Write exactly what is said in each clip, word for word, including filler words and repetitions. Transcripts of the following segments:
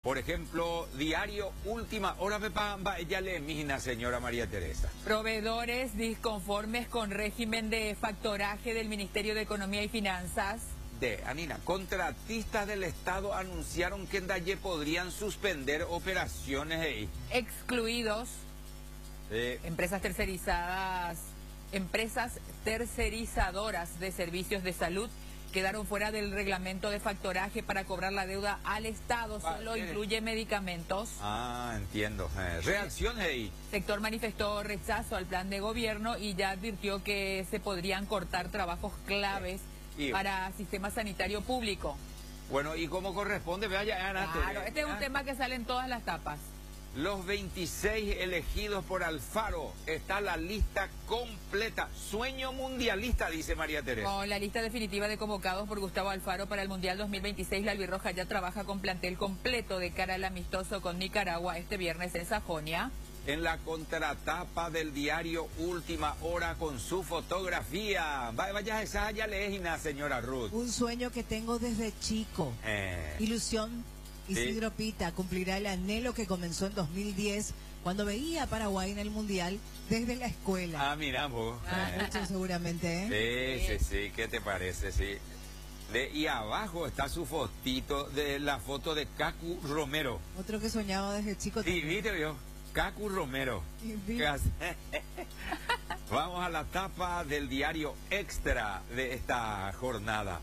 Por ejemplo, diario Última Hora, Pepa, ya le imagina, señora María Teresa. Proveedores disconformes con régimen de factoraje del Ministerio de Economía y Finanzas. De, Anina, contratistas del Estado anunciaron que en Dalle podrían suspender operaciones ahí. Excluidos. Eh, Empresas tercerizadas, empresas tercerizadoras de servicios de salud quedaron fuera del reglamento de factoraje para cobrar la deuda al Estado. Solo incluye medicamentos. Ah, entiendo. Eh, reacciones ahí. Sector manifestó rechazo al plan de gobierno y ya advirtió que se podrían cortar trabajos claves y, para sistema sanitario público. Bueno, ¿y cómo corresponde? Vaya, Ana, claro, este es un tema que sale en todas las tapas. Los veintiséis elegidos por Alfaro, está la lista completa. Sueño mundialista, dice María Teresa. Con la lista definitiva de convocados por Gustavo Alfaro para el Mundial dos mil veintiséis, la albirroja ya trabaja con plantel completo de cara al amistoso con Nicaragua este viernes en Sajonia. En la contratapa del diario Última Hora con su fotografía. Vaya, esa ya le es, señora Ruth. Un sueño que tengo desde chico. Eh. Ilusión. Isidro ¿Sí? Pita cumplirá el anhelo que comenzó en dos mil diez cuando veía a Paraguay en el Mundial desde la escuela. Ah, mira vos. Ah, eh. mucho seguramente, ¿eh? Sí, sí, sí. ¿Qué te parece? Sí. De, y abajo está su fotito, de la foto de Cacu Romero. Otro que soñaba desde chico. Sí, viste yo. Cacu Romero. Vamos a la tapa del diario Extra de esta jornada.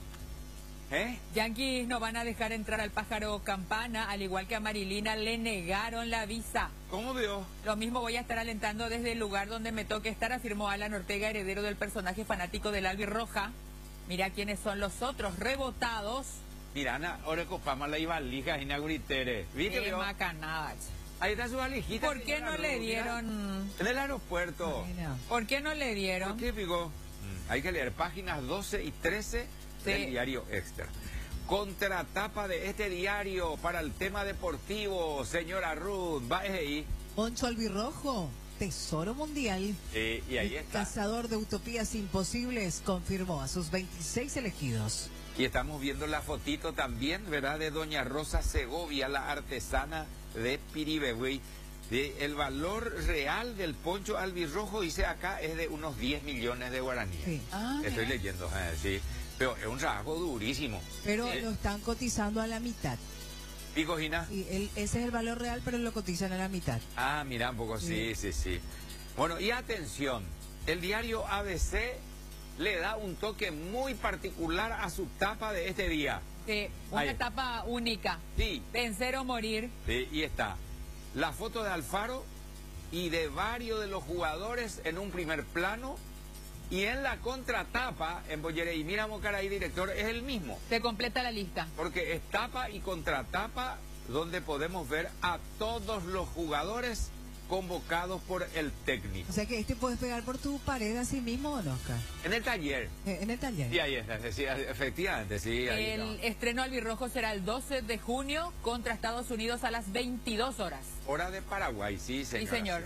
¿Eh? Yankees no van a dejar entrar al pájaro Campana, al igual que a Marilina le negaron la visa. ¿Cómo veo? Lo mismo voy a estar alentando desde el lugar donde me toque estar, afirmó Alan Ortega, heredero del personaje fanático del albirroja. Mira quiénes son los otros rebotados. Mira, Ana, Oreco Pama la iba lija inaguritere. ¿Viste? Qué macanada. Ahí está su valijita. ¿Por qué no le dieron? En el aeropuerto. Ay, no. ¿Por qué no le dieron? ¿Por qué, Pico? Mm. Hay que leer páginas doce y trece. Sí. Del diario Extra. Contratapa de este diario para el tema deportivo, señora Ruth, va ahí. Poncho Albirrojo, tesoro mundial. Sí, y ahí el está. Cazador de utopías imposibles confirmó a sus veintiséis elegidos. Y estamos viendo la fotito también, ¿verdad? De doña Rosa Segovia, la artesana de Piribehuey. De el valor real del poncho albirrojo, dice acá, es de unos diez millones de guaraníes. Sí. Ah, Estoy mira. leyendo, eh, sí. Pero es un trabajo durísimo. Pero ¿Eh? lo están cotizando a la mitad. ¿Pico, Gina? Y el, ese es el valor real, pero lo cotizan a la mitad. Ah, mira, un poco, sí, sí, sí. Bueno, y atención, el diario A B C le da un toque muy particular a su tapa de este día. Sí, una Ahí. etapa única. Sí. Vencer o morir. Sí, y está la foto de Alfaro y de varios de los jugadores en un primer plano. Y en la contratapa, en Bollere, y mira Mocaray, director, es el mismo. Se completa la lista. Porque es tapa y contratapa donde podemos ver a todos los jugadores convocados por el técnico. O sea que este puedes pegar por tu pared así mismo, ¿o no, Oscar? En el taller. Eh, en el taller. Sí, ahí está, sí, efectivamente, sí. Ahí El está. estreno albirrojo será el doce de junio contra Estados Unidos a las veintidós horas. Hora de Paraguay, sí, señor. Sí, señor.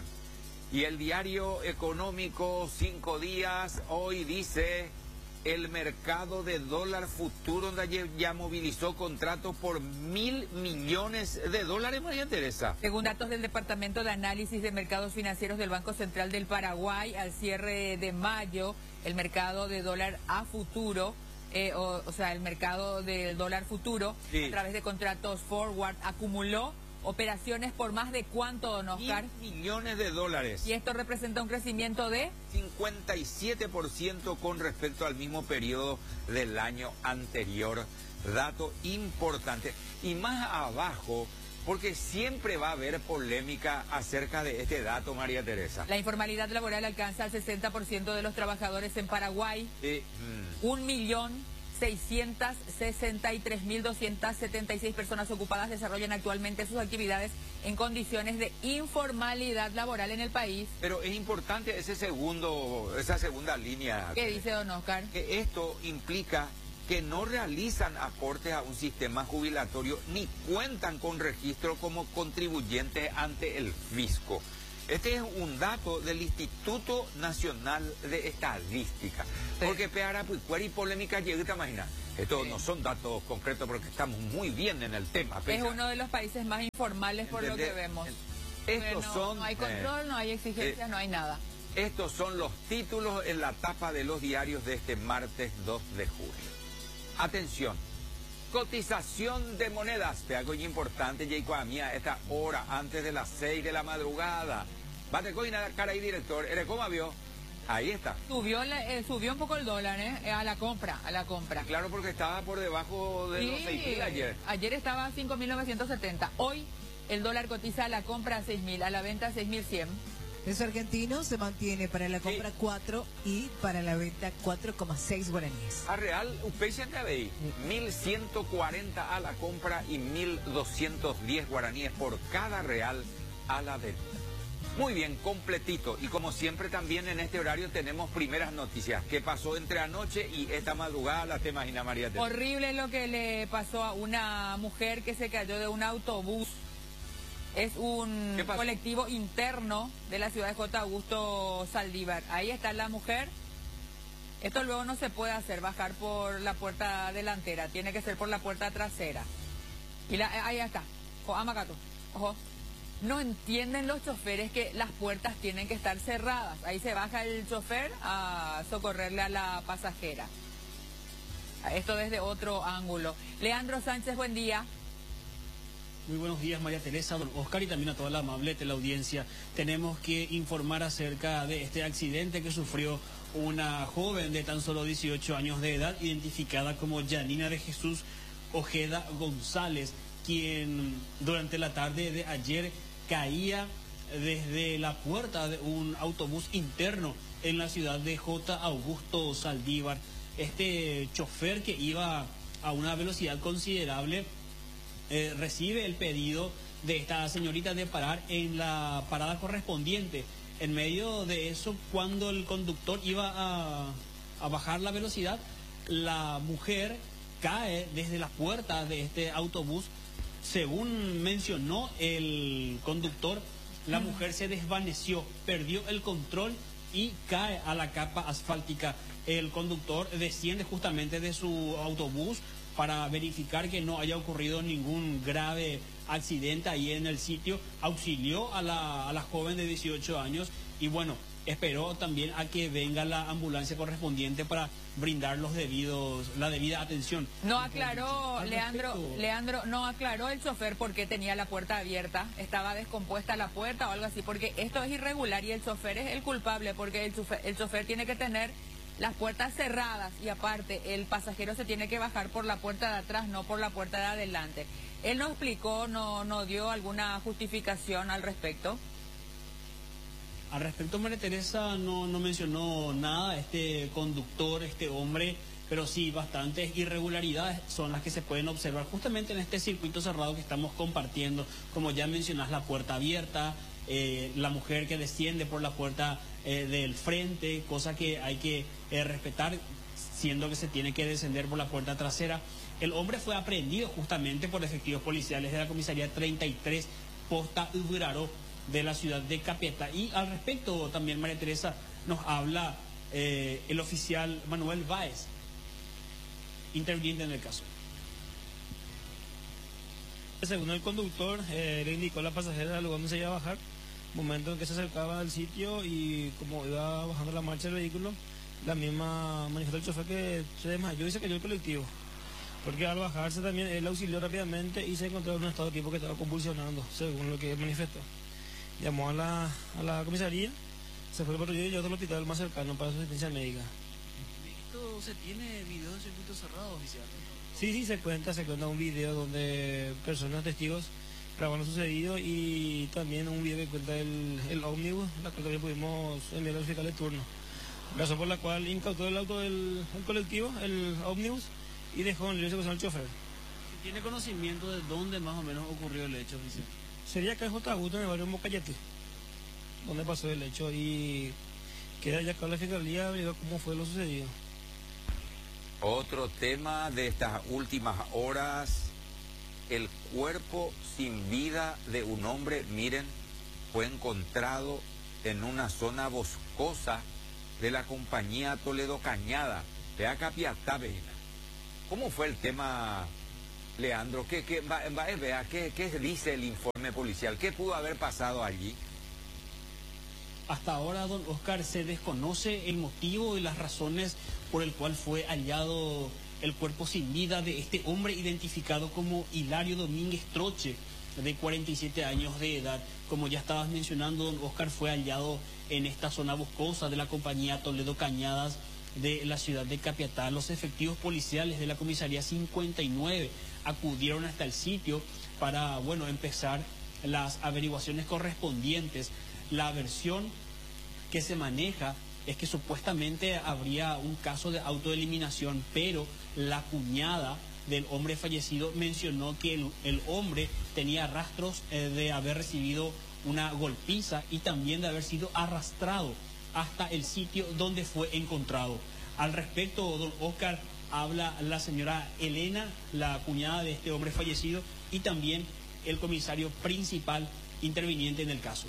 Y el diario económico, cinco días, hoy dice, el mercado de dólar futuro ya, ya movilizó contratos por mil millones de dólares, María Teresa. Según datos del Departamento de Análisis de Mercados Financieros del Banco Central del Paraguay, al cierre de mayo, el mercado de dólar a futuro, eh, o, o sea, el mercado del dólar futuro, Sí. a través de contratos forward, acumuló operaciones por más de cuánto, don Oscar. Mil millones de dólares. Y esto representa un crecimiento de cincuenta y siete por ciento con respecto al mismo periodo del año anterior. Dato importante. Y más abajo, porque siempre va a haber polémica acerca de este dato, María Teresa. la informalidad laboral alcanza al sesenta por ciento de los trabajadores en Paraguay. Eh, mm, Un millón seiscientas sesenta y tres mil doscientas setenta y seis personas ocupadas desarrollan actualmente sus actividades en condiciones de informalidad laboral en el país. Pero es importante ese segundo, esa segunda línea. ¿Qué dice don Oscar? Que esto implica que no realizan aportes a un sistema jubilatorio ni cuentan con registro como contribuyentes ante el fisco. Este es un dato del Instituto Nacional de Estadística. Sí. Porque Pearapuicuari y polémica llega, te imaginas. Estos Sí. no son datos concretos porque estamos muy bien en el tema. Es Pesa. uno de los países más informales por lo que ¿Entendés? vemos. Estos no, son... no hay control, eh, no hay exigencias, eh, no hay nada. Estos son los títulos en la tapa de los diarios de este martes dos de julio. Atención. Cotización de monedas. Te hago importante, Jacob, a mí a esta hora, antes de las seis de la madrugada. Bate coina cara y director. ¿Eres cómo vio? Ahí está. Subió la- eh, subió un poco el dólar, ¿eh? Eh, A la compra, a la compra. Claro, porque estaba por debajo de los Sí, seis mil ayer. ayer estaba a cinco mil novecientos setenta. Hoy el dólar cotiza a la compra a seis mil, a la venta a seis mil cien. Peso argentino se mantiene para la compra Sí. cuatro y para la venta cuatro coma seis guaraníes. A real, un peso en ahí, mil ciento cuarenta a la compra y mil doscientos diez guaraníes por cada real a la venta. Muy bien, completito. Y como siempre también en este horario tenemos primeras noticias. ¿Qué pasó entre anoche y esta madrugada? La te imaginas, María Teresa. Horrible lo que le pasó a una mujer que se cayó de un autobús. Es un ¿Qué pasó? colectivo interno de la ciudad de J. Augusto Saldívar. Ahí está la mujer. Esto luego no se puede hacer, bajar por la puerta delantera. Tiene que ser por la puerta trasera. Y la, ahí está. Ojo, amacato. Ojo. No entienden los choferes que las puertas tienen que estar cerradas. Ahí se baja el chofer a socorrerle a la pasajera. Esto desde otro ángulo. Leandro Sánchez, buen día. Muy buenos días, María Teresa, don Oscar y también a toda la amable teleaudiencia. Tenemos que informar acerca de este accidente que sufrió una joven de tan solo dieciocho años de edad, identificada como Yanina de Jesús Ojeda González, quien durante la tarde de ayer caía desde la puerta de un autobús interno en la ciudad de J. Augusto Saldívar. Este chofer, que iba a una velocidad considerable, eh, recibe el pedido de esta señorita de parar en la parada correspondiente. En medio de eso, cuando el conductor iba a, a bajar la velocidad, la mujer cae desde la puerta de este autobús. Según mencionó el conductor, la mujer se desvaneció, perdió el control y cae a la capa asfáltica. El conductor desciende justamente de su autobús para verificar que no haya ocurrido ningún grave accidente ahí en el sitio. Auxilió a la, a la joven de dieciocho años y bueno, esperó también a que venga la ambulancia correspondiente para brindar los debidos, la debida atención. No aclaró, Al Leandro, respecto- Leandro, no aclaró el chofer por qué tenía la puerta abierta, estaba descompuesta la puerta o algo así, porque esto es irregular y el chofer es el culpable, porque el chofer, el chofer tiene que tener las puertas cerradas y aparte el pasajero se tiene que bajar por la puerta de atrás, no por la puerta de adelante. Él no explicó, no, no dio alguna justificación al respecto. Al respecto, María Teresa no, no mencionó nada este conductor, este hombre, pero sí bastantes irregularidades son las que se pueden observar justamente en este circuito cerrado que estamos compartiendo. Como ya mencionas, la puerta abierta, eh, la mujer que desciende por la puerta eh, del frente, cosa que hay que eh, respetar, siendo que se tiene que descender por la puerta trasera. El hombre fue aprehendido justamente por efectivos policiales de la comisaría treinta y tres Posta Uburaro de la ciudad de Capiatá. Y al respecto también, María Teresa, nos habla eh, el oficial Manuel Báez, interviniente en el caso. Según el conductor, eh, le indicó a la pasajera al lugar donde se iba a bajar, momento en que se acercaba al sitio y como iba bajando la marcha del vehículo, la misma manifestó el chofer que se desmayó y se cayó el colectivo. Porque al bajarse también él auxilió rápidamente y se encontró en un estado de tiempo que estaba convulsionando, según lo que él manifestó. Llamó a la, a la comisaría, se fue al patrullero y llevó al hospital más cercano para su asistencia médica. ¿Esto se tiene video en circuito cerrado, oficial? Sí, sí, se cuenta, se cuenta un video donde personas, testigos, graban lo sucedido y también un video que cuenta el, el ómnibus, la cual también pudimos enviar al fiscal de turno. Razón por la cual incautó el auto del el colectivo, el ómnibus, y dejó en libre ejecución al chofer. ¿Tiene conocimiento de dónde más o menos ocurrió el hecho, oficial? Sería acá en J. Augusto, en el barrio Mocayete, donde pasó el hecho y queda ya acá la fiscalía averiguar cómo fue lo sucedido. Otro tema de estas últimas horas, el cuerpo sin vida de un hombre, miren, fue encontrado en una zona boscosa de la compañía Toledo Cañada, de Acapiatá. ¿Cómo fue el tema, Leandro? ¿Qué, qué, va, va, vea, ¿qué, ¿Qué dice el informe policial? ¿Qué pudo haber pasado allí? Hasta ahora, don Oscar, se desconoce el motivo y las razones por el cual fue hallado el cuerpo sin vida de este hombre identificado como Hilario Domínguez Troche, de cuarenta y siete años de edad. Como ya estabas mencionando, don Oscar, fue hallado en esta zona boscosa de la compañía Toledo Cañadas de la ciudad de Capiatá. Los efectivos policiales de la comisaría cincuenta y nueve acudieron hasta el sitio para, bueno, empezar las averiguaciones correspondientes. La versión que se maneja es que supuestamente habría un caso de autoeliminación, pero la cuñada del hombre fallecido mencionó que el, el hombre tenía rastros eh, de haber recibido una golpiza y también de haber sido arrastrado hasta el sitio donde fue encontrado. Al respecto, don Oscar, habla la señora Elena, la cuñada de este hombre fallecido, y también el comisario principal interviniente en el caso.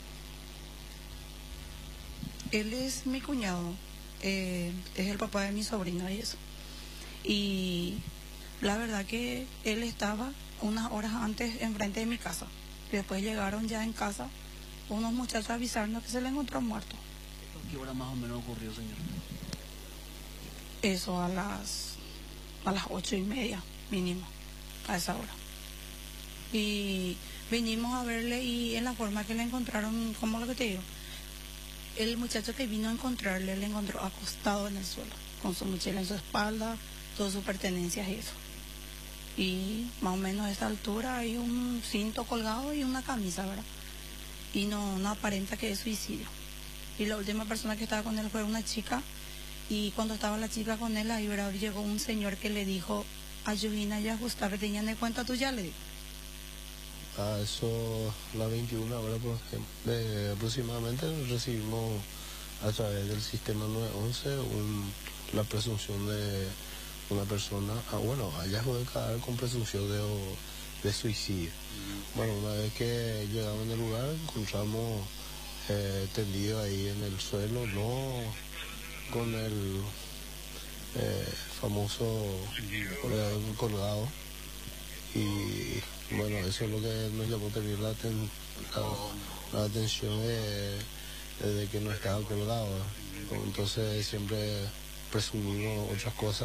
Él es mi cuñado, eh, es el papá de mi sobrino y eso. Y la verdad que él estaba unas horas antes enfrente de mi casa. Después llegaron ya en casa unos muchachos a avisarnos que se le encontró muerto. ¿Qué hora más o menos ocurrió, señor? Eso a las a las ocho y media mínimo, a esa hora. Y vinimos a verle y en la forma que le encontraron, como lo que te digo, el muchacho que vino a encontrarle le encontró acostado en el suelo, con su mochila en su espalda, todas sus pertenencias y eso. Y más o menos a esa altura hay un cinto colgado y una camisa, ¿verdad? Y no, no aparenta que es suicidio. Y la última persona que estaba con él fue una chica, y cuando estaba la chica con él, ahí ¿verdad? Llegó un señor que le dijo, ayúdina y ajustar, tenían en cuenta tuya, le dijo. A eso, las veintiuna horas eh, aproximadamente, recibimos a través del sistema nueve once un, la presunción de una persona, ah, bueno, hallazgo de cadáver con presunción de, de suicidio. Bueno, una vez que llegamos en el lugar, encontramos eh, tendido ahí en el suelo, no con el eh, famoso eh, colgado. Y bueno, eso es lo que nos llamó también la, aten la, la atención de, de que no estaba colgado. Entonces siempre presumimos otras cosas.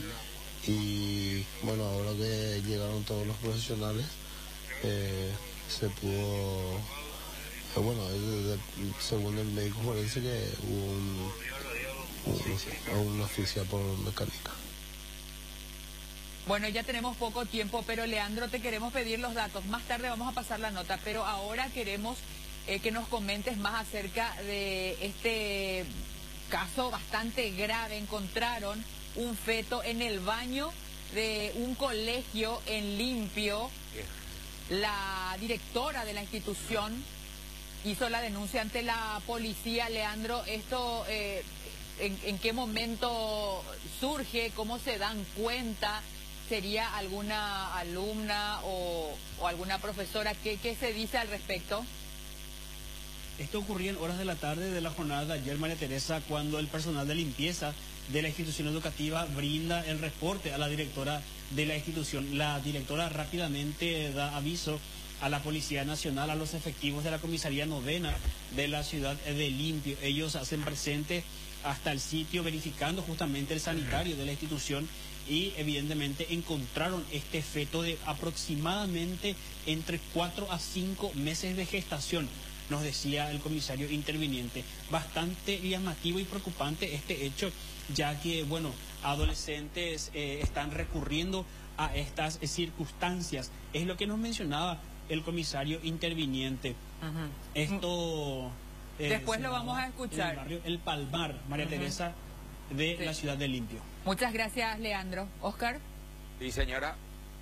Y bueno, ahora que llegaron todos los profesionales, eh, se pudo, eh, bueno, según el médico forense, que hubo un, un, una asfixia por mecánica. Bueno, ya tenemos poco tiempo, pero Leandro, te queremos pedir los datos. Más tarde vamos a pasar la nota, pero ahora queremos eh, que nos comentes más acerca de este caso bastante grave. Encontraron un feto en el baño de un colegio en Limpio. La directora de la institución hizo la denuncia ante la policía. Leandro, esto, eh, en, ¿en qué momento surge? ¿Cómo se dan cuenta? ¿Sería alguna alumna o, o alguna profesora? ¿Qué, ¿Qué se dice al respecto? Esto ocurrió en horas de la tarde de la jornada de ayer, María Teresa, cuando el personal de limpieza de la institución educativa brinda el reporte a la directora de la institución. La directora rápidamente da aviso a la Policía Nacional, a los efectivos de la comisaría novena de la ciudad de Limpio. Ellos hacen presente hasta el sitio, verificando justamente el sanitario de la institución, y evidentemente encontraron este feto de aproximadamente entre cuatro a cinco meses de gestación, nos decía el comisario interviniente. Bastante llamativo y preocupante este hecho, ya que, bueno, adolescentes eh, están recurriendo a estas eh, circunstancias. Es lo que nos mencionaba el comisario interviniente. Uh-huh. Esto... Eh, Después lo vamos a escuchar. En el barrio El Palmar, María uh-huh. Teresa, de sí. la ciudad de Limpio. Muchas gracias, Leandro. Oscar. Sí, señora.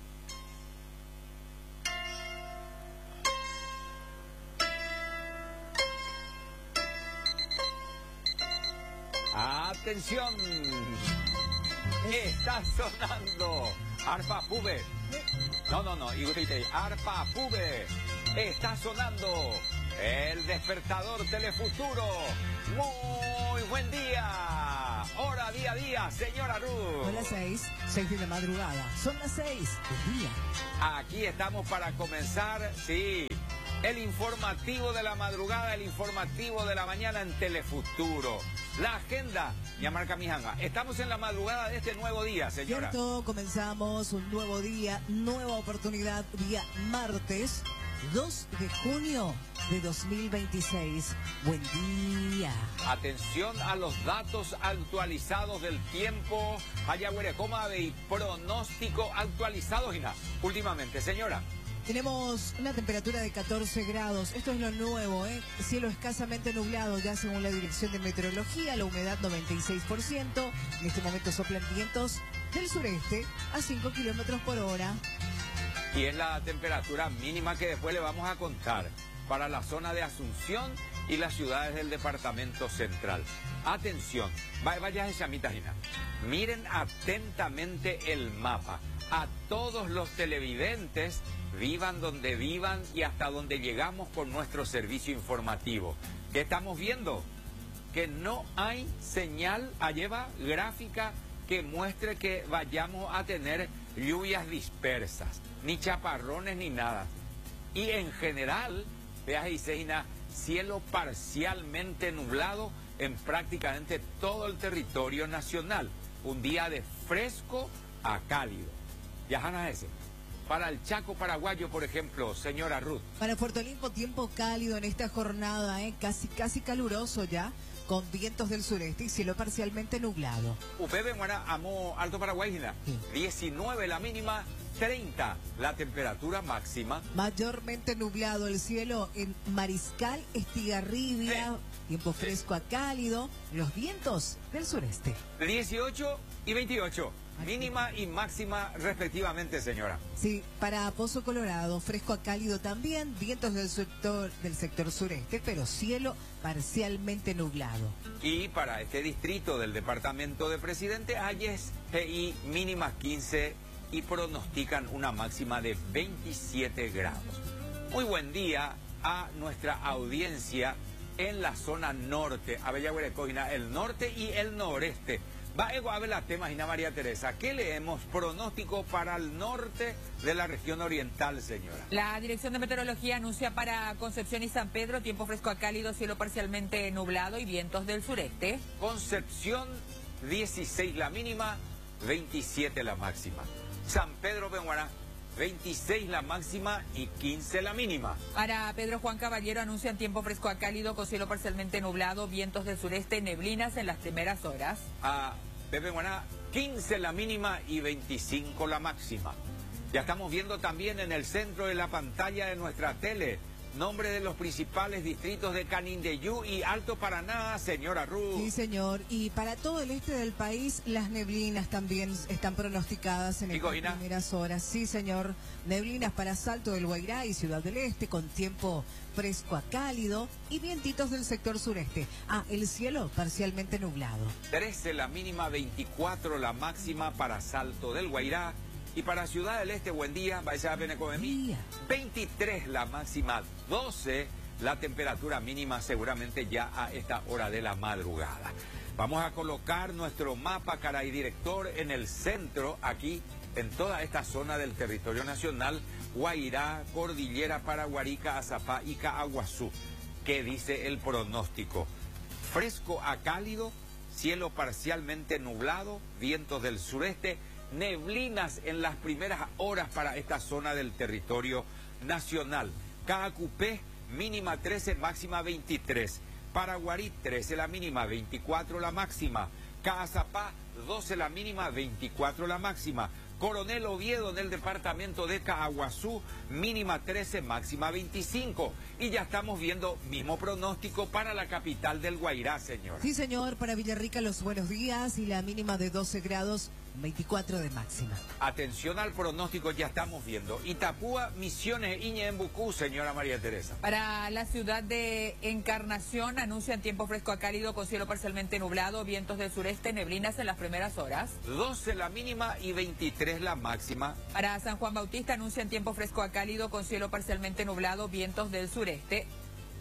Atención, está sonando Arpa Pube. No, no, no, Arpa Pube. Está sonando El despertador Telefuturo. Muy buen día. Hora día a día, señora Ruth. Son las seis, seis de la madrugada. Son las seis. Buen día. Aquí estamos para comenzar, sí, el informativo de la madrugada, el informativo de la mañana en Telefuturo. La agenda, ya marca mi janga. Estamos en la madrugada de este nuevo día, señora. Cierto, comenzamos un nuevo día, nueva oportunidad, día martes, dos de junio de dos mil veintiséis. Buen día. Atención a los datos actualizados del tiempo. Ayahuarecoma y pronóstico actualizado, Gina. Últimamente, señora. Tenemos una temperatura de catorce grados. Esto es lo nuevo, ¿eh? Cielo escasamente nublado ya según la Dirección de Meteorología. La humedad noventa y seis por ciento. En este momento soplan vientos del sureste a cinco kilómetros por hora. Y es la temperatura mínima que después le vamos a contar para la zona de Asunción y las ciudades del departamento central. Atención, vaya esa mitagina. Miren atentamente el mapa. A todos los televidentes, vivan donde vivan y hasta donde llegamos con nuestro servicio informativo. ¿Qué estamos viendo? Que no hay señal, lleva gráfica que muestre que vayamos a tener lluvias dispersas, ni chaparrones ni nada. Y en general, veas Iseina, cielo parcialmente nublado en prácticamente todo el territorio nacional. Un día de fresco a cálido. Yajana ese. Para el Chaco paraguayo, por ejemplo, señora Ruth. Para Puerto Limpo, tiempo cálido en esta jornada, ¿eh? casi, casi caluroso ya, con vientos del sureste y cielo parcialmente nublado. Upebe, Guara, amo Alto Paraguay, Gina. Sí. diecinueve la mínima, treinta la temperatura máxima. Mayormente nublado el cielo en Mariscal, Estigarribia, Eh. tiempo fresco a cálido, los vientos del sureste. dieciocho y veintiocho, mínima y máxima respectivamente, señora. Sí, para Pozo Colorado, fresco a cálido también, vientos del sector, del sector sureste, pero cielo parcialmente nublado. Y para este distrito del departamento de Presidente Hayes, G I mínima quince y pronostican una máxima de veintisiete grados. Muy buen día a nuestra audiencia en la zona norte, Avellaguarecoina, el norte y el noreste. Va a ver la tema, Gina María Teresa. ¿Qué leemos? Pronóstico para el norte de la región oriental, señora. La Dirección de Meteorología anuncia para Concepción y San Pedro tiempo fresco a cálido, cielo parcialmente nublado y vientos del sureste. Concepción, dieciséis la mínima, veintisiete la máxima. San Pedro Benguará, veintiséis la máxima y quince la mínima. Para Pedro Juan Caballero anuncian tiempo fresco a cálido con cielo parcialmente nublado, vientos del sureste, neblinas en las primeras horas. A Pepe Guaná, quince la mínima y veinticinco la máxima. Ya estamos viendo también en el centro de la pantalla de nuestra tele nombre de los principales distritos de Canindeyú y Alto Paraná, señora Ruth. Sí, señor. Y para todo el este del país, las neblinas también están pronosticadas en estas Gina. primeras horas. Sí, señor. Neblinas para Salto del Guairá y Ciudad del Este, con tiempo fresco a cálido y vientitos del sector sureste. Ah, el cielo parcialmente nublado. trece la mínima, veinticuatro la máxima para Salto del Guairá. Y para Ciudad del Este, buen día, vaya a Benecomemí, veintitrés la máxima, doce la temperatura mínima, seguramente ya a esta hora de la madrugada. Vamos a colocar nuestro mapa caray director en el centro, aquí, en toda esta zona del territorio nacional, Guairá, Cordillera, Paraguarica, Azapá y Caaguazú. ¿Qué dice el pronóstico? Fresco a cálido, cielo parcialmente nublado, vientos del sureste, neblinas en las primeras horas para esta zona del territorio nacional. Caacupé, mínima trece, máxima veintitrés. Paraguarí, trece la mínima, veinticuatro la máxima. Caazapá, doce la mínima, veinticuatro la máxima. Coronel Oviedo en el departamento de Caaguazú, mínima trece, máxima veinticinco. Y ya estamos viendo mismo pronóstico para la capital del Guairá, señor. Sí, señor, para Villarrica los buenos días y la mínima de doce grados, veinticuatro de máxima. Atención al pronóstico, ya estamos viendo. Itapúa, Misiones, Iñembucú, señora María Teresa. Para la ciudad de Encarnación anuncian tiempo fresco a cálido con cielo parcialmente nublado, vientos del sureste, neblinas en las primeras horas. doce la mínima y veintitrés la máxima. Para San Juan Bautista anuncian tiempo fresco a cálido con cielo parcialmente nublado, vientos del sureste.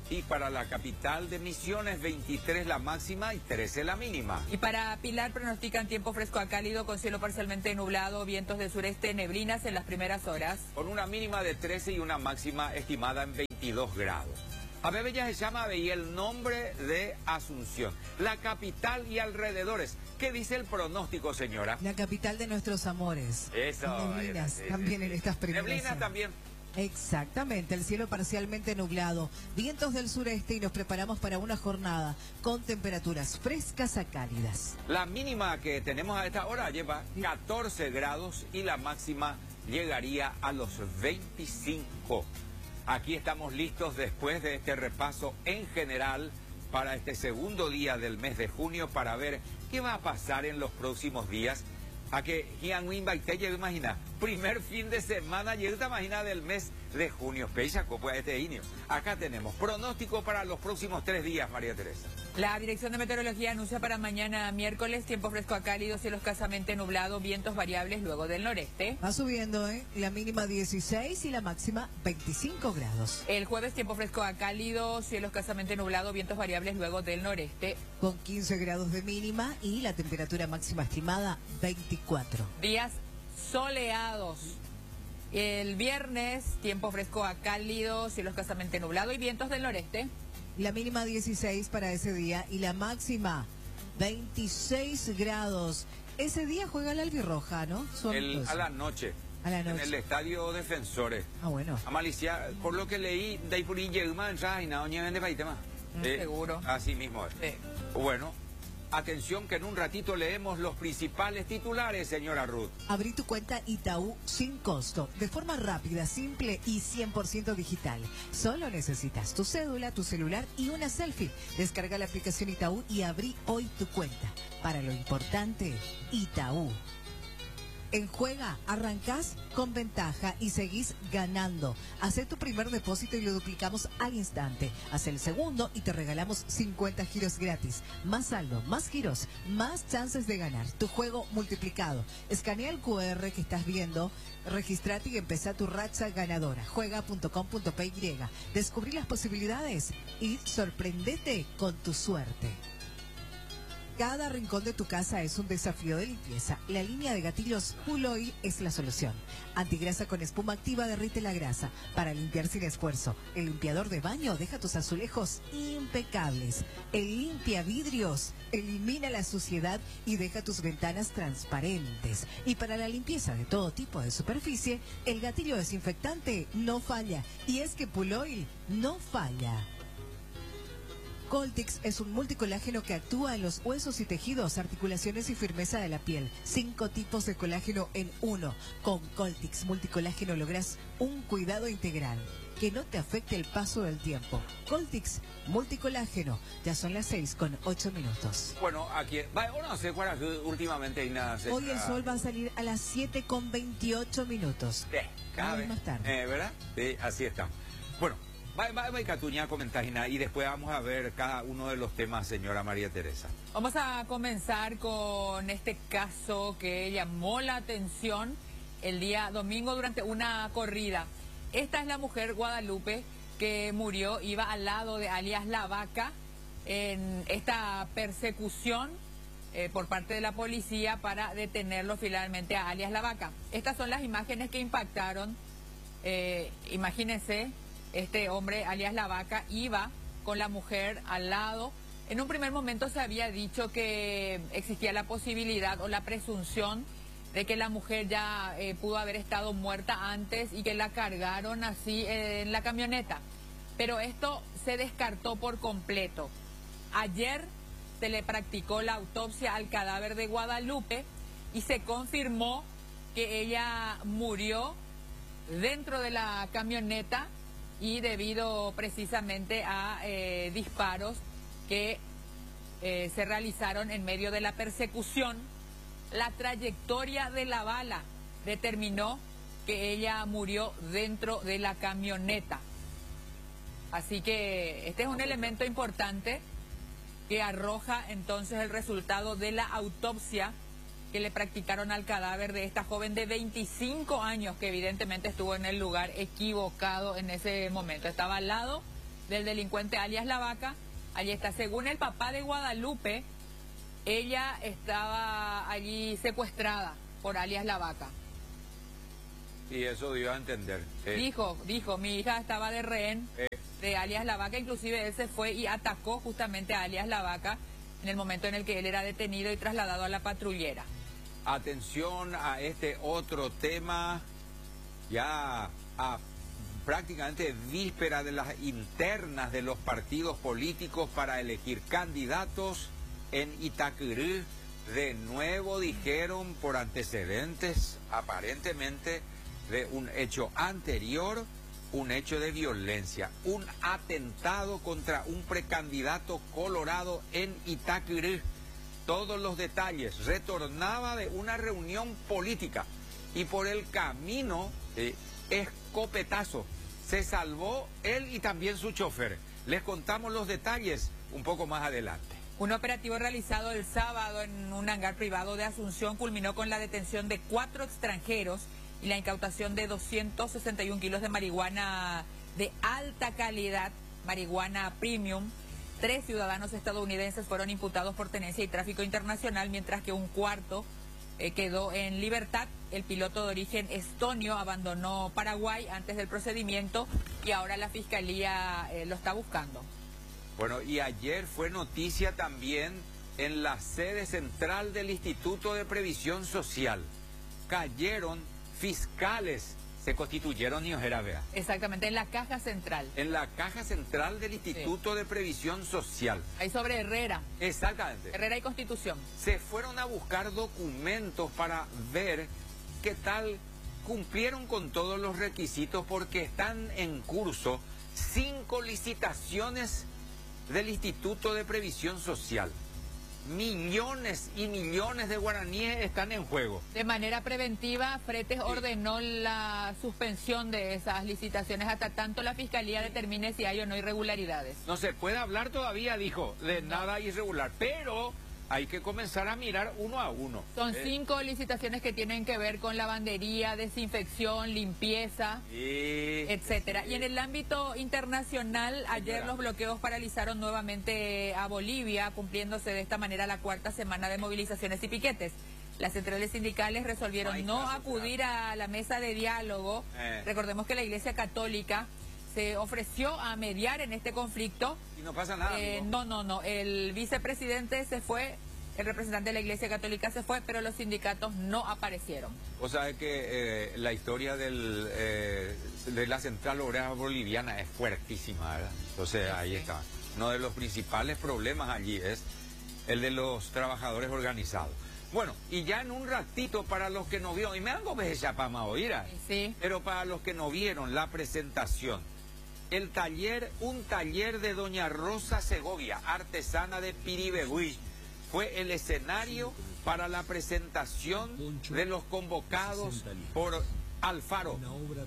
Y para la capital de Misiones, veintitrés la máxima y trece la mínima. Y para Pilar pronostican tiempo fresco a cálido con cielo parcialmente nublado, vientos del sureste, neblinas en las primeras horas. Con una mínima de trece y una máxima estimada en veintidós grados. A Bebe ya se llama y el nombre de Asunción, la capital y alrededores. ¿Qué dice el pronóstico, señora? La capital de nuestros amores. Eso. Neblinas Sí, sí, también sí. en estas primeras Neblinas horas. también. Exactamente, el cielo parcialmente nublado, vientos del sureste y nos preparamos para una jornada con temperaturas frescas a cálidas. La mínima que tenemos a esta hora lleva catorce grados y la máxima llegaría a los veinticinco. Aquí estamos listos después de este repaso en general para este segundo día del mes de junio para ver qué va a pasar en los próximos días. A que Jianwin Baite llega, imagina, primer fin de semana, llega, imagina, del mes de junio. Pecha, copa este inio. Acá tenemos pronóstico para los próximos tres días, María Teresa. La Dirección de Meteorología anuncia para mañana miércoles tiempo fresco a cálido, cielo escasamente nublado, vientos variables luego del noreste. Va subiendo, ¿eh? La mínima dieciséis y la máxima veinticinco grados. El jueves tiempo fresco a cálido, cielo escasamente nublado, vientos variables luego del noreste. Con quince grados de mínima y la temperatura máxima estimada veinticuatro. Días soleados. El viernes tiempo fresco a cálido, cielo escasamente nublado y vientos del noreste. La mínima dieciséis para ese día y la máxima veintiséis grados. Ese día juega la albirroja, ¿no? Son El, dos. a la noche. A la En noche. el estadio Defensores. Ah, bueno. Amalicia, por lo que leí, de Ipuri Yegma, y no, de Paitema. Mm, seguro. Así mismo es. Sí. Bueno, atención que en un ratito leemos los principales titulares, señora Ruth. Abrí tu cuenta Itaú sin costo, de forma rápida, simple y cien por ciento digital. Solo necesitas tu cédula, tu celular y una selfie. Descarga la aplicación Itaú y abrí hoy tu cuenta. Para lo importante, Itaú. En Juega, arrancás con ventaja y seguís ganando. Hacé tu primer depósito y lo duplicamos al instante. Haz el segundo y te regalamos cincuenta giros gratis. Más saldo, más giros, más chances de ganar. Tu juego multiplicado. Escanea el cu erre que estás viendo, registrate y empezá tu racha ganadora. Juega punto com punto pe y. Descubrí las posibilidades y sorprendete con tu suerte. Cada rincón de tu casa es un desafío de limpieza. La línea de gatillos Puloil es la solución. Antigrasa con espuma activa derrite la grasa para limpiar sin esfuerzo. El limpiador de baño deja tus azulejos impecables. El limpia vidrios elimina la suciedad y deja tus ventanas transparentes. Y para la limpieza de todo tipo de superficie, el gatillo desinfectante no falla. Y es que Puloil no falla. Coltix es un multicolágeno que actúa en los huesos y tejidos, articulaciones y firmeza de la piel. Cinco tipos de colágeno en uno. Con Coltix multicolágeno lográs un cuidado integral que no te afecte el paso del tiempo. Coltix multicolágeno. Ya son las seis con ocho minutos. Bueno, aquí, va, no sé cuál es últimamente y nada. Se Hoy el está- sol va a salir a las siete con veintiocho minutos. Sí, cada Cada vez vez más tarde. Eh, ¿verdad? Sí, así estamos. Bueno, va, va, va, Catuña, comentar y después vamos a ver cada uno de los temas, señora María Teresa. Vamos a comenzar con este caso que llamó la atención el día domingo durante una corrida. Esta es la mujer Guadalupe que murió, iba al lado de alias La Vaca en esta persecución eh, por parte de la policía para detenerlo finalmente a alias La Vaca. Estas son las imágenes que impactaron. Eh, imagínense, este hombre alias La Vaca iba con la mujer al lado. En un primer momento se había dicho que existía la posibilidad o la presunción de que la mujer ya eh, pudo haber estado muerta antes y que la cargaron así eh, en la camioneta. Pero esto se descartó por completo. Ayer se le practicó la autopsia al cadáver de Guadalupe y se confirmó que ella murió dentro de la camioneta y debido precisamente a eh, disparos que eh, se realizaron en medio de la persecución. La trayectoria de la bala determinó que ella murió dentro de la camioneta. Así que este es un elemento importante que arroja entonces el resultado de la autopsia que le practicaron al cadáver de esta joven de veinticinco años que evidentemente estuvo en el lugar equivocado en ese momento. Estaba al lado del delincuente alias La Vaca. Allí está. Según el papá de Guadalupe, ella estaba allí secuestrada por alias La Vaca. Y eso dio a entender. Eh. Dijo, dijo, mi hija estaba de rehén Eh. de alias La Vaca, inclusive él se fue y atacó justamente a alias La Vaca en el momento en el que él era detenido y trasladado a la patrullera. Atención a este otro tema, ya a prácticamente víspera de las internas de los partidos políticos para elegir candidatos en Itacurú. De nuevo dijeron por antecedentes aparentemente de un hecho anterior, un hecho de violencia, un atentado contra un precandidato colorado en Itacurú. Todos los detalles. Retornaba de una reunión política y por el camino, eh, escopetazo. Se salvó él y también su chofer. Les contamos los detalles un poco más adelante. Un operativo realizado el sábado en un hangar privado de Asunción culminó con la detención de cuatro extranjeros y la incautación de doscientos sesenta y un kilos de marihuana de alta calidad, marihuana premium. Tres ciudadanos estadounidenses fueron imputados por tenencia y tráfico internacional, mientras que un cuarto eh, quedó en libertad. El piloto de origen estonio abandonó Paraguay antes del procedimiento y ahora la fiscalía eh, lo está buscando. Bueno, y ayer fue noticia también en la sede central del Instituto de Previsión Social. Cayeron fiscales, se constituyeron y ojera vea. Exactamente, en la caja central. En la caja central del Instituto sí. de Previsión Social. Ahí sobre Herrera. Exactamente. Herrera y Constitución. Se fueron a buscar documentos para ver qué tal cumplieron con todos los requisitos, porque están en curso cinco licitaciones del Instituto de Previsión Social. Millones y millones de guaraníes están en juego. De manera preventiva, Fretes sí. ordenó la suspensión de esas licitaciones hasta tanto la Fiscalía determine si hay o no irregularidades. No se puede hablar todavía, dijo, de no. nada irregular, pero hay que comenzar a mirar uno a uno. Son eh. cinco licitaciones que tienen que ver con lavandería, desinfección, limpieza, sí. etcétera. Sí. Y en el ámbito internacional, ayer Señora. los bloqueos paralizaron nuevamente a Bolivia, cumpliéndose de esta manera la cuarta semana de movilizaciones y piquetes. Las centrales sindicales resolvieron Ay, no acudir a la mesa de diálogo. Eh. Recordemos que la Iglesia Católica se ofreció a mediar en este conflicto. Y no pasa nada. Eh, no, no, no. El vicepresidente se fue, el representante de la Iglesia Católica se fue, pero los sindicatos no aparecieron. O sea que eh, la historia del, eh, de la Central Obrera Boliviana es fuertísima, ¿verdad? Entonces sí, ahí sí. está. Uno de los principales problemas allí es el de los trabajadores organizados. Bueno, y ya en un ratito, para los que no vieron, y me dan veces ya para oír, sí. pero para los que no vieron la presentación, el taller, un taller de doña Rosa Segovia, artesana de Piribehuy, fue el escenario para la presentación de los convocados por Alfaro,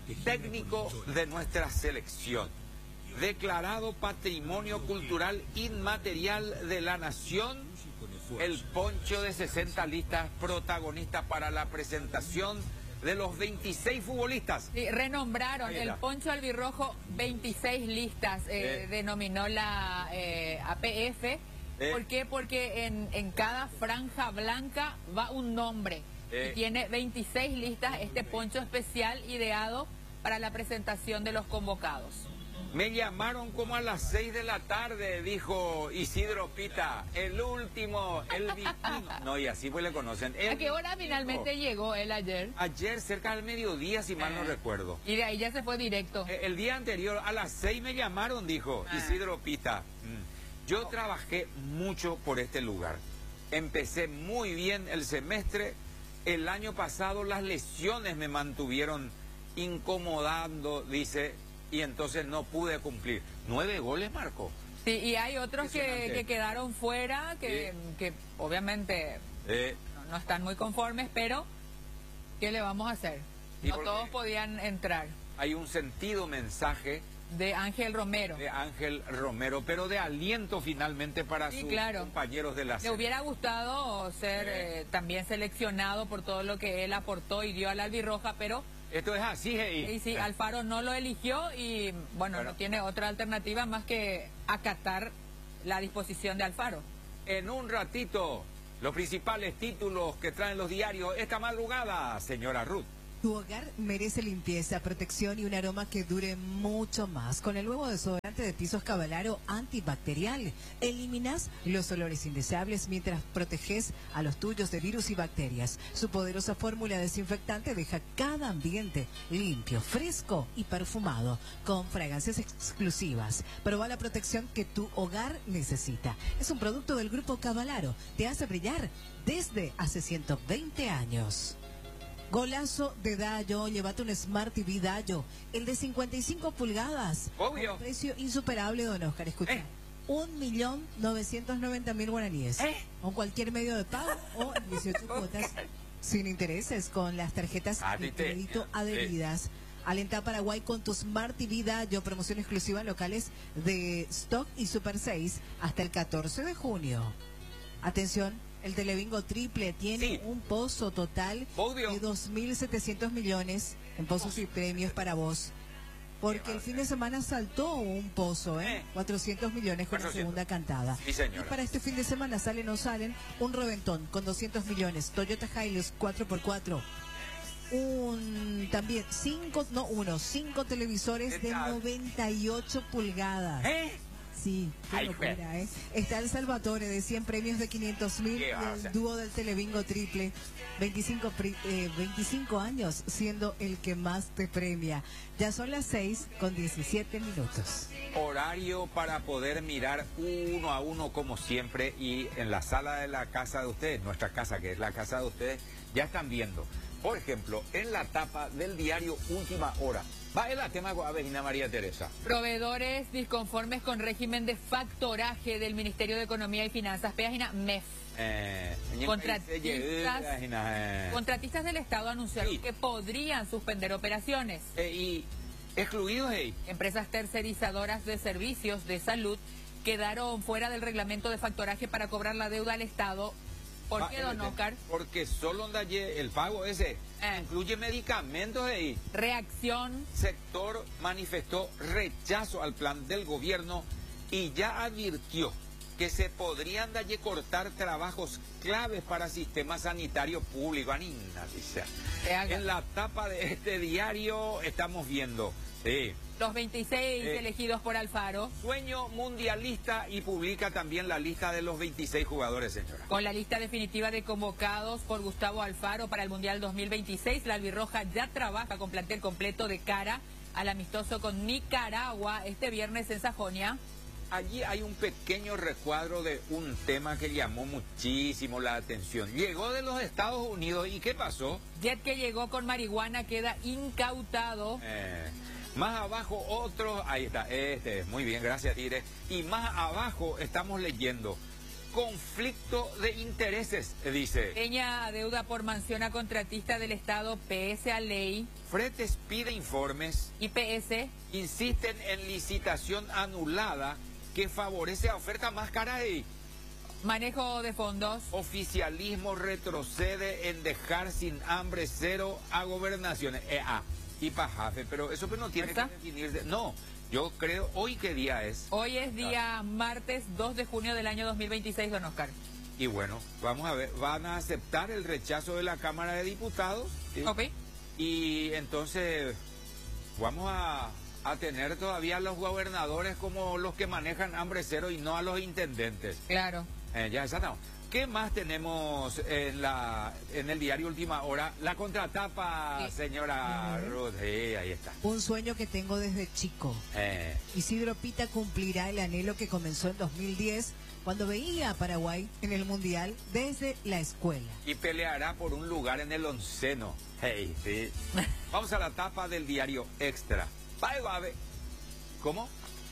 técnico de nuestra selección, declarado Patrimonio Cultural Inmaterial de la Nación. El poncho de sesenta listas, protagonista para la presentación de los veintiséis futbolistas. Sí, renombraron el poncho albirrojo veintiséis listas, eh, eh. denominó la eh, A P F. Eh. ¿Por qué? Porque en, en cada franja blanca va un nombre. Eh. Y tiene veintiséis listas este poncho especial ideado para la presentación de los convocados. Me llamaron como a las seis de la tarde, dijo Isidro Pita, el último, el vikingo. No, y así pues le conocen. ¿A qué hora finalmente llegó él ayer? Ayer, cerca del mediodía, si mal eh. no recuerdo. Y de ahí ya se fue directo. El, el día anterior, a las seis me llamaron, dijo ah. Isidro Pita. Mm. Yo oh. trabajé mucho por este lugar. Empecé muy bien el semestre. El año pasado las lesiones me mantuvieron incomodando, dice... Y entonces no pude cumplir. Nueve goles marcó. Sí, y hay otros que, que quedaron fuera, que, sí. que obviamente eh. no, no están muy conformes, pero ¿qué le vamos a hacer? No todos podían entrar. Hay un sentido mensaje. De Ángel Romero. De Ángel Romero, pero de aliento finalmente para sí, sus claro. compañeros de la Le hubiera gustado ser eh. Eh, también seleccionado por todo lo que él aportó y dio a la albirroja, pero Esto es así, hey. Sí, sí, Alfaro no lo eligió y, bueno, Bueno. no tiene otra alternativa más que acatar la disposición de Alfaro. En un ratito, los principales títulos que traen los diarios esta madrugada, señora Ruth. Tu hogar merece limpieza, protección y un aroma que dure mucho más. Con el nuevo desodorante de pisos Cavalaro antibacterial, eliminas los olores indeseables mientras proteges a los tuyos de virus y bacterias. Su poderosa fórmula desinfectante deja cada ambiente limpio, fresco y perfumado, con fragancias exclusivas. Proba la protección que tu hogar necesita. Es un producto del grupo Cavalaro. Te hace brillar desde hace ciento veinte años. Golazo de Dayo, llévate un Smart T V Dayo, el de cincuenta y cinco pulgadas. Obvio. Un precio insuperable, don Oscar, escucha. Eh. Un millón novecientos noventa mil guaraníes. Eh. Con cualquier medio de pago o en dieciocho cuotas sin intereses con las tarjetas Ah, de tite. crédito adheridas. Alenta Paraguay con tu Smart T V Dayo, promoción exclusiva en locales de Stock y Super seis hasta el catorce de junio. Atención. El Telebingo Triple tiene Sí. un pozo total Obvio. de dos mil setecientos millones en pozos y premios para vos. Porque el fin de semana saltó un pozo, ¿eh? Eh. cuatrocientos millones con la cuatrocientos. segunda cantada. Sí, señora. Y para este fin de semana salen o salen un reventón con doscientos millones, Toyota Hilux cuatro por cuatro. Un también cinco, no uno, cinco televisores ¿Qué de tal? noventa y ocho pulgadas. ¿Eh? Sí, qué Ay, locura, jue- ¿eh? Está el Salvatore de cien premios de quinientos mil y Qué va, o el sea. dúo del Telebingo Triple, veinticinco, pri- eh, veinticinco años siendo el que más te premia. Ya son las seis con diecisiete minutos. Horario para poder mirar uno a uno como siempre y en la sala de la casa de ustedes, nuestra casa que es la casa de ustedes, ya están viendo. Por ejemplo, en la tapa del diario Última Hora. Va el tema con Avenida María Teresa. Proveedores disconformes con régimen de factoraje del Ministerio de Economía y Finanzas, página M E F. Eh, Contratistas, eh, contratistas del Estado anunciaron Sí. que podrían suspender operaciones. eh, y excluidos ahí. Empresas tercerizadoras de servicios de salud quedaron fuera del reglamento de factoraje para cobrar la deuda al Estado. ¿Por Ah, qué, don eh, Oscar? Porque solo donde el pago ese Eh. incluye medicamentos ahí. Reacción. Sector manifestó rechazo al plan del gobierno y ya advirtió que se podrían de cortar trabajos claves para sistema sanitario público. Anina, dice. Que haga. En la tapa de este diario estamos viendo, sí, Los veintiséis Eh. elegidos por Alfaro, sueño mundialista y publica también la lista de los veintiséis jugadores, señora. con la lista definitiva de convocados por Gustavo Alfaro para el Mundial dos mil veintiséis. La albirroja ya trabaja con plantel completo de cara al amistoso con Nicaragua este viernes en Sajonia. Allí hay un pequeño recuadro de un tema que llamó muchísimo la atención. Llegó de los Estados Unidos y ¿qué pasó? Jet que llegó con marihuana queda incautado. Eh, más abajo otro, ahí está, este es, muy bien, gracias Tire. Y más abajo estamos leyendo, conflicto de intereses, dice. Peña adeuda por mansión a contratista del Estado pese a ley. Fretes pide informes, I P S, insisten en licitación anulada que favorece a oferta más cara y manejo de fondos. oficialismo retrocede en dejar sin hambre cero a gobernaciones. E a y Pajafe, pero eso pues no tiene que ¿Verdad? definirse. No, yo creo, ¿hoy qué día es? Hoy es día martes dos de junio del año dos mil veintiséis, don Oscar. Y bueno, vamos a ver, van a aceptar el rechazo de la Cámara de Diputados. ¿sí? Ok. Y entonces vamos a, a tener todavía a los gobernadores como los que manejan hambre cero y no a los intendentes. Claro. Eh, ya está, no. ¿Qué más tenemos en la en el diario Última Hora? La contratapa, Sí. señora Ruth. Sí, ahí está. Un sueño que tengo desde chico. Eh, Isidro Pita cumplirá el anhelo que comenzó en dos mil diez cuando veía a Paraguay en el Mundial desde la escuela. y peleará por un lugar en el onceno. Hey, sí. Vamos a la tapa del diario Extra. Bye, babe. ¿Cómo?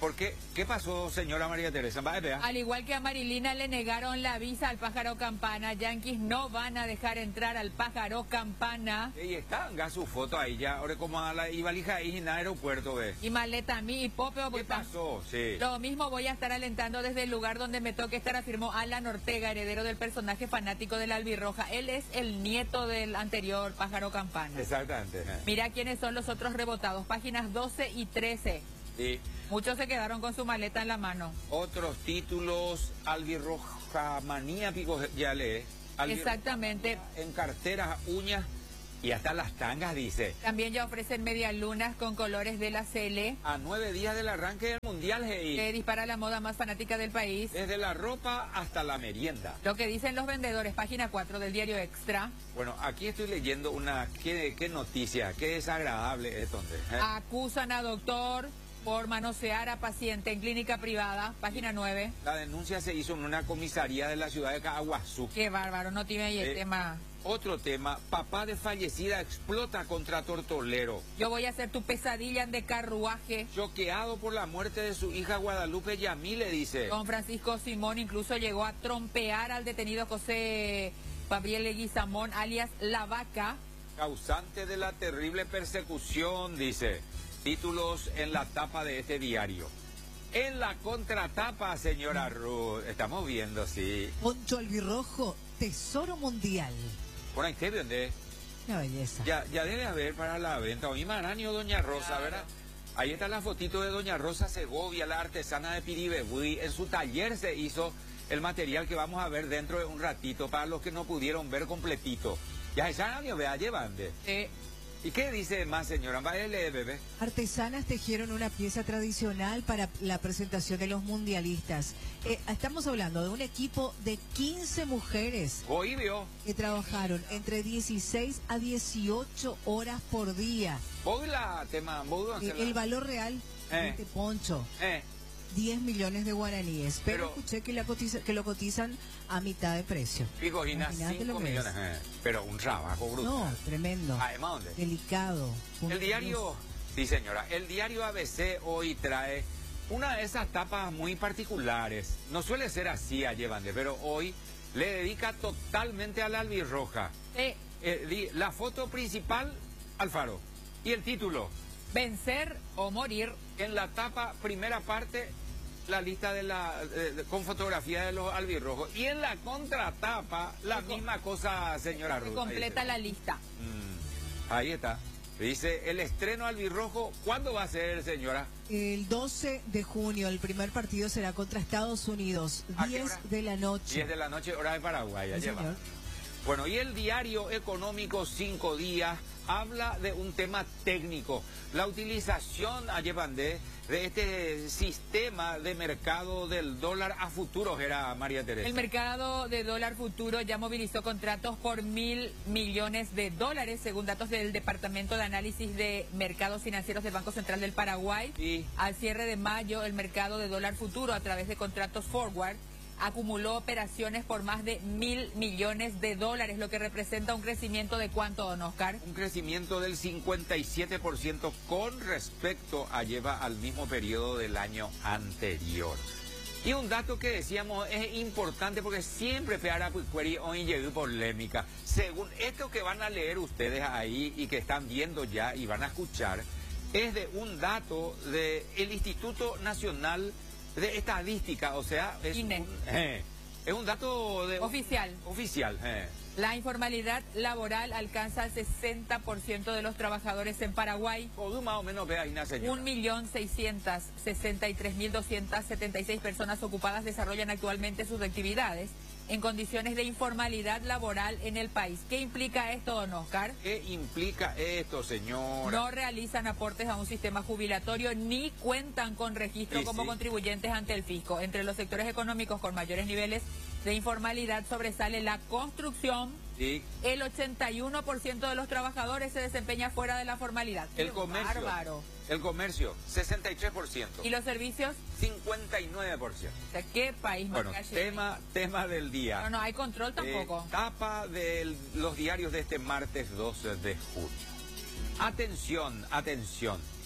¿Por qué? ¿Qué pasó, señora María Teresa? Va, vea. Al igual que a Marilina le negaron la visa al Pájaro Campana, Yankees no van a dejar entrar al Pájaro Campana. Y está, haga su foto ahí ya. Ahora como a la y valija ahí en el aeropuerto, ve. Y maleta a mí y Popeo. ¿Qué pasó? Sí. Lo mismo voy a estar alentando desde el lugar donde me toque estar, afirmó Alan Ortega, heredero del personaje fanático de la albirroja. Él es el nieto del anterior Pájaro Campana. Exactamente. Mira quiénes son los otros rebotados, páginas doce y trece. Sí. Muchos se quedaron con su maleta en la mano. Otros títulos, albirroja manía, pico, ya lee. Exactamente. En carteras, uñas y hasta las tangas, dice. También ya ofrecen medialunas con colores de la C L. A nueve días del arranque del Mundial, hey. Que dispara la moda más fanática del país. Desde la ropa hasta la merienda. Lo que dicen los vendedores, página cuatro del diario Extra. Bueno, aquí estoy leyendo una... ¿Qué, qué noticia? Qué desagradable entonces. ¿eh? Acusan a doctor por manosear a paciente en clínica privada, página nueve. La denuncia se hizo en una comisaría de la ciudad de Caguazú. Qué bárbaro, no tiene ahí el Eh, tema. Otro tema, papá de fallecida explota contra tortolero. Yo voy a hacer tu pesadilla de carruaje. Choqueado por la muerte de su hija Guadalupe Yamile, dice. Don Francisco Simón incluso llegó a trompear al detenido José Gabriel Leguizamón, alias La Vaca. Causante de la terrible persecución, dice. Títulos en la tapa de este diario. En la contratapa, señora Ruth, estamos viendo, sí. Poncho albirrojo, tesoro mundial. Por ahí te vende. Una belleza. Ya, ya debe haber para la venta. O mi maranio, doña Rosa, Claro. ¿verdad? Ahí está la fotito de doña Rosa Segovia, la artesana de Piribebuy. En su taller se hizo el material que vamos a ver dentro de un ratito, para los que no pudieron ver completito. Ya esa año, vea, llevan de. Eh, ¿Y qué dice más, señora? Vaya, lee, bebé. Artesanas tejieron una pieza tradicional para la presentación de los mundialistas. Eh, estamos hablando de un equipo de quince mujeres Hoy vio. que trabajaron entre dieciséis a dieciocho horas por día. Hoy la tema. Eh, el valor real Eh. de este poncho, Eh, diez millones de guaraníes. Pero, Pero- escuché que, la cotiza- que lo cotizan a mitad de precio. Pico Gina, Imagínate lo cinco que millones. es. eh. Pero un trabajo brutal. No, tremendo. Además, ¿dónde? Delicado. El diario, sí señora, el diario A B C hoy trae una de esas tapas muy particulares. No suele ser así a Llevande, pero hoy le dedica totalmente a la albirroja. eh, Eh, di- la foto principal, Alfaro. Y el título, vencer o morir. en la tapa, primera parte, la lista de la eh, de- con fotografía de los albirrojos. Y en la contratapa, la misma cosa, señora Se Ruth. completa Ahí la lista. Mm, ahí está. Dice, el estreno albirrojo, ¿cuándo va a ser, señora? El doce de junio, el primer partido será contra Estados Unidos, ¿A qué diez hora? de la noche. diez de la noche, hora de Paraguay, ya Sí, lleva. señor. Bueno, y el diario económico Cinco Días habla de un tema técnico, la utilización a Llevandé de este sistema de mercado del dólar a futuros, era María Teresa. El mercado de dólar futuro ya movilizó contratos por mil millones de dólares, según datos del Departamento de Análisis de Mercados Financieros del Banco Central del Paraguay. Y Al cierre de mayo, el mercado de dólar futuro, a través de contratos forward, acumuló operaciones por más de mil millones de dólares, lo que representa un crecimiento de cuánto, don Oscar. un crecimiento del cincuenta y siete por ciento con respecto a lleva al mismo periodo del año anterior. Y un dato que decíamos es importante porque siempre pegar a Puicueri hoy llegó polémica. Según esto que van a leer ustedes ahí y que están viendo ya y van a escuchar, es de un dato del Instituto Nacional de Estadística, o sea, es, I N E. un, eh, es un dato de, Oficial. oficial. Eh. La informalidad laboral alcanza el sesenta por ciento de los trabajadores en Paraguay. O más o menos, vea, Ina, señora. Un millón seiscientas sesenta y tres mil doscientas setenta y seis personas ocupadas desarrollan actualmente sus actividades en condiciones de informalidad laboral en el país. ¿Qué implica esto, don Oscar? ¿Qué implica esto, señora? No realizan aportes a un sistema jubilatorio ni cuentan con registro Sí, como sí. contribuyentes ante el fisco. Entre los sectores económicos con mayores niveles de informalidad sobresale la construcción. Sí. El ochenta y uno por ciento de los trabajadores se desempeña fuera de la formalidad. El ¡Qué comercio. bárbaro! El comercio, sesenta y tres por ciento. ¿Y los servicios? cincuenta y nueve por ciento. O sea, ¿qué país más Bueno, calle? tema, tema del día. No, no hay control tampoco. Eh, tapa de los diarios de este martes doce de junio. Atención, atención.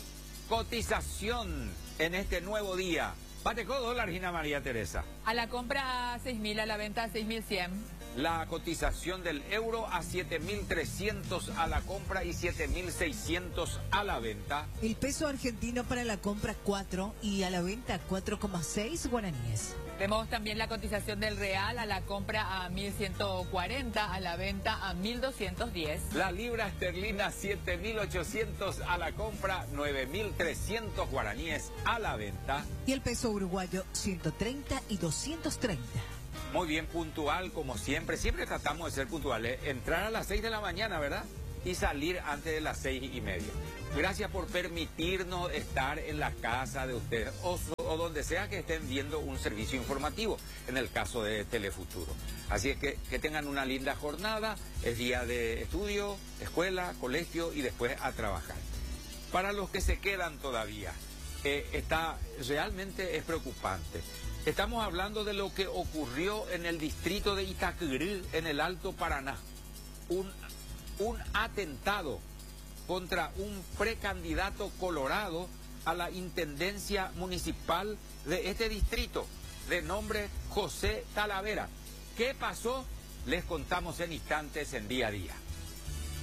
Cotización en este nuevo día. Bateco dólar, Gina María Teresa. A la compra a seis mil, a la venta a seis mil cien. La cotización del euro a siete mil trescientos a la compra y siete mil seiscientos a la venta. El peso argentino para la compra cuatro y a la venta cuatro coma seis guaraníes. Vemos también la cotización del real a la compra a mil ciento cuarenta, a la venta a mil doscientos diez. La libra esterlina siete mil ochocientos a la compra, nueve mil trescientos guaraníes a la venta. Y el peso uruguayo ciento treinta y doscientos treinta. Muy bien, puntual como siempre. Siempre tratamos de ser puntuales. Entrar a las seis de la mañana, ¿verdad? Y salir antes de las seis y media. Gracias por permitirnos estar en la casa de ustedes o, o donde sea que estén viendo un servicio informativo, en el caso de Telefuturo. Así es que que tengan una linda jornada. Es día de estudio, escuela, colegio y después a trabajar. Para los que se quedan todavía, eh, está realmente es preocupante. Estamos hablando de lo que ocurrió en el distrito de Itacurú, en el Alto Paraná. Un, un atentado contra un precandidato colorado a la intendencia municipal de este distrito, de nombre José Talavera. ¿Qué pasó? Les contamos en instantes en Día a Día.